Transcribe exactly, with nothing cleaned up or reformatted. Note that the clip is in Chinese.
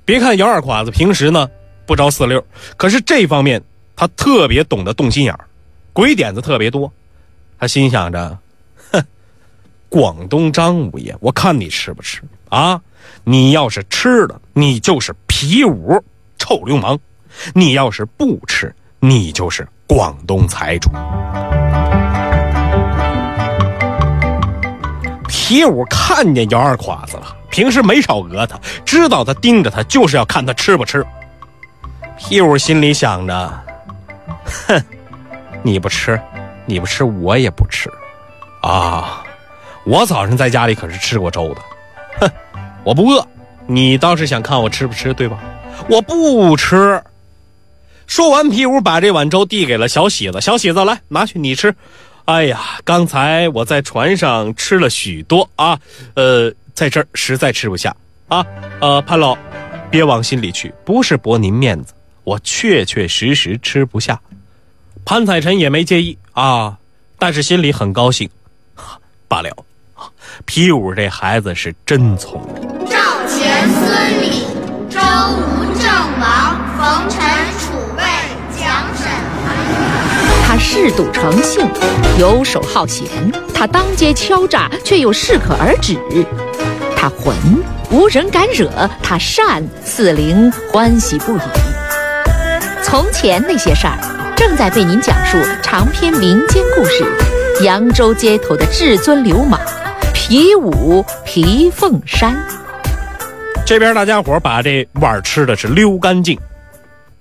别看姚二侉子平时呢不着四六，可是这方面他特别懂得动心眼儿，鬼点子特别多。他心想着，哼，广东张五爷，我看你吃不吃啊？你要是吃了，你就是皮五臭流氓；你要是不吃，你就是广东财主。皮五看见姚二侉子了，平时没少讹他，知道他盯着他就是要看他吃不吃。皮五心里想着，哼，你不吃你不吃我也不吃啊！我早上在家里可是吃过粥的，哼，我不饿，你倒是想看我吃不吃对吧？我不吃。说完，皮五把这碗粥递给了小喜子，小喜子来拿去你吃。哎呀，刚才我在船上吃了许多啊，呃，在这儿实在吃不下啊。呃，潘老，别往心里去，不是驳您面子，我确确实实吃不下。潘彩臣也没介意啊，但是心里很高兴。罢了，皮五这孩子是真聪明。 赵钱孙李周吴郑王冯陈楚卫蒋沈韩。 他嗜赌成性，游手好闲，他当街敲诈，却又适可而止。他浑，无人敢惹；他善，四邻欢喜不已。从前那些事儿，正在为您讲述长篇民间故事《扬州街头的至尊流氓皮五皮凤山》。 这边大家伙把这碗吃的是溜干净